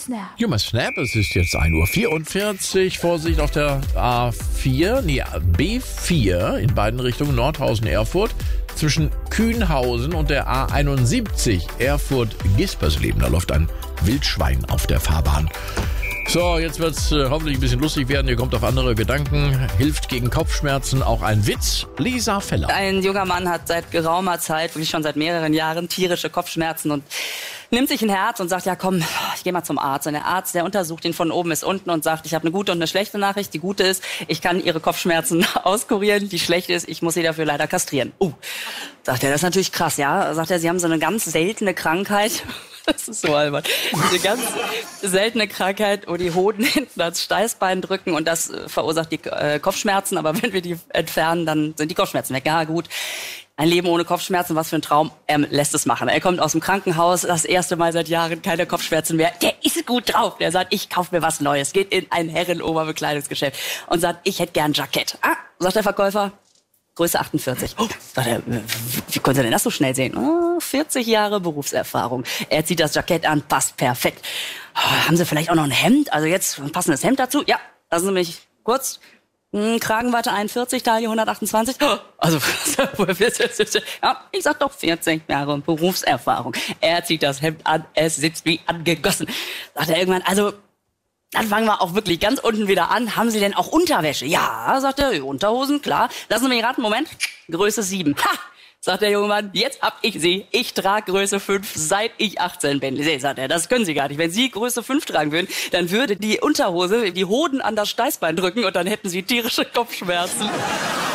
Snap. Human Snap, es ist jetzt 1:44 Uhr. Vorsicht auf der B4 in beiden Richtungen, Nordhausen, Erfurt. Zwischen Kühnhausen und der A71 Erfurt-Gispersleben. Da läuft ein Wildschwein auf der Fahrbahn. So, jetzt wird's hoffentlich ein bisschen lustig werden. Ihr kommt auf andere Gedanken. Hilft gegen Kopfschmerzen auch ein Witz? Lisa Feller. Ein junger Mann hat seit geraumer Zeit, wirklich schon seit mehreren Jahren, tierische Kopfschmerzen und nimmt sich ein Herz und sagt, ja komm, ich gehe mal zum Arzt. Und der Arzt, der untersucht ihn von oben bis unten und sagt, ich habe eine gute und eine schlechte Nachricht. Die gute ist, ich kann Ihre Kopfschmerzen auskurieren. Die schlechte ist, ich muss Sie dafür leider kastrieren. Sagt er, das ist natürlich krass, ja. Sagt er, Sie haben so eine ganz seltene Krankheit. Das ist so albern. Eine ganz seltene Krankheit, wo die Hoden hinten ans Steißbein drücken und das verursacht die Kopfschmerzen. Aber wenn wir die entfernen, dann sind die Kopfschmerzen weg. Ja, gut. Ein Leben ohne Kopfschmerzen, was für ein Traum. Er lässt es machen. Er kommt aus dem Krankenhaus, das erste Mal seit Jahren, keine Kopfschmerzen mehr. Der ist gut drauf. Der sagt, ich kaufe mir was Neues. Geht in ein Herren-Oberbekleidungsgeschäft und sagt, ich hätte gern ein Jackett. Sagt der Verkäufer, Größe 48. Sagt er, wie können Sie denn das so schnell sehen? 40 Jahre Berufserfahrung. Er zieht das Jackett an, passt perfekt. Haben Sie vielleicht auch noch ein Hemd? Also jetzt ein passendes Hemd dazu? Ja, lassen Sie mich kurz. Kragenweite 41, Taille 128. Also, ja, ich sag doch 40 Jahre Berufserfahrung. Er zieht das Hemd an, es sitzt wie angegossen. Sagt er irgendwann, also, dann fangen wir auch wirklich ganz unten wieder an. Haben Sie denn auch Unterwäsche? Ja, sagt er, Unterhosen, klar. Lassen Sie mich raten, Moment. Größe 7. Ha! Sagt der junge Mann, jetzt hab ich sie. Ich trage Größe 5, seit ich 18 bin. Nee, sagt er, das können Sie gar nicht. Wenn Sie Größe 5 tragen würden, dann würde die Unterhose die Hoden an das Steißbein drücken und dann hätten Sie tierische Kopfschmerzen.